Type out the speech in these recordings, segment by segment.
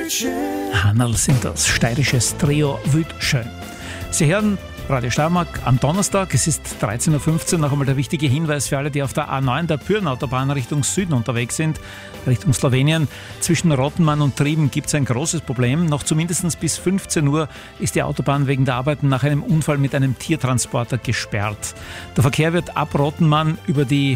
Hannerl sind das, steirisches Trio Wildschön. Sie hören Radio Steiermark am Donnerstag, es ist 13.15 Uhr, noch einmal der wichtige Hinweis für alle, die auf der A9 der Pürnautobahn Richtung Süden unterwegs sind, Richtung Slowenien. Zwischen Rottenmann und Trieben gibt es ein großes Problem. Noch zumindest bis 15 Uhr ist die Autobahn wegen der Arbeiten nach einem Unfall mit einem Tiertransporter gesperrt. Der Verkehr wird ab Rottenmann über die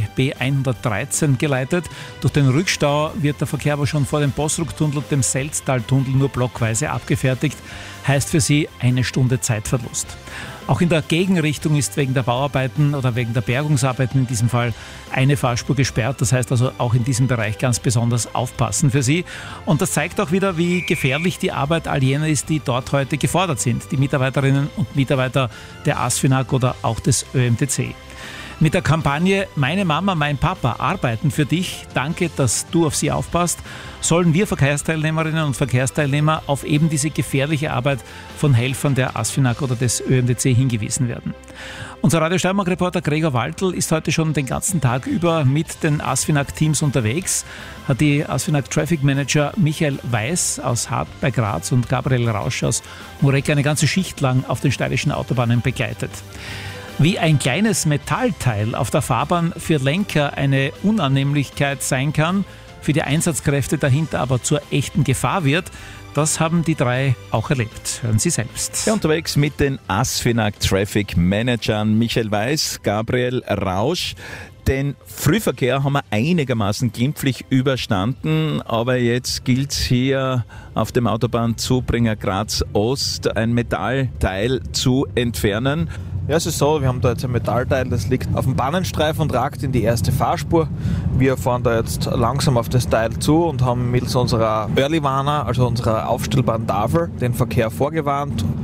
B113 geleitet. Durch den Rückstau wird der Verkehr aber schon vor dem Bosrucktunnel und dem Selztaltunnel nur blockweise abgefertigt. Heißt für Sie 1 Stunde Zeitverlust. Auch in der Gegenrichtung ist wegen der Bauarbeiten oder wegen der Bergungsarbeiten in diesem Fall eine Fahrspur gesperrt. Das heißt also auch in diesem Bereich ganz besonders aufpassen für Sie. Und das zeigt auch wieder, wie gefährlich die Arbeit all jener ist, die dort heute gefordert sind. Die Mitarbeiterinnen und Mitarbeiter der ASFINAG oder auch des ÖMTC. Mit der Kampagne Meine Mama, mein Papa arbeiten für dich, danke, dass du auf sie aufpasst, sollen wir Verkehrsteilnehmerinnen und Verkehrsteilnehmer auf eben diese gefährliche Arbeit von Helfern der ASFINAG oder des ÖMTC hingewiesen werden. Unser Radio Steiermark-Reporter Gregor Waltl ist heute schon den ganzen Tag über mit den ASFINAG-Teams unterwegs, hat die ASFINAG Traffic Manager Michael Weiß aus Hart bei Graz und Gabriel Rausch aus Mureck eine ganze Schicht lang auf den steirischen Autobahnen begleitet. Wie ein kleines Metallteil auf der Fahrbahn für Lenker eine Unannehmlichkeit sein kann, für die Einsatzkräfte dahinter aber zur echten Gefahr wird, das haben die drei auch erlebt. Hören Sie selbst. Ja, unterwegs mit den ASFINAG Traffic Managern Michael Weiß, Gabriel Rausch. Den Frühverkehr haben wir einigermaßen glimpflich überstanden, aber jetzt gilt es hier auf dem Autobahnzubringer Graz Ost ein Metallteil zu entfernen. Ja, es ist so, wir haben da jetzt ein Metallteil, das liegt auf dem Bahnenstreifen und ragt in die erste Fahrspur. Wir fahren da jetzt langsam auf das Teil zu und haben mittels unserer Early Warner, also unserer aufstellbaren Tafel, den Verkehr vorgewarnt